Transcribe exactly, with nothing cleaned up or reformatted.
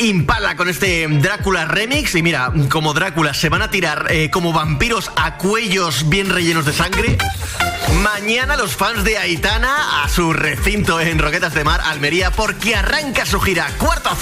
Impala con este Drácula remix. Y mira, como Drácula se van a tirar eh, como vampiros a cuellos bien rellenos de sangre. Mañana los fans de Aitana a su recinto en Roquetas de Mar, Almería, porque arranca su gira Cuarto Azul.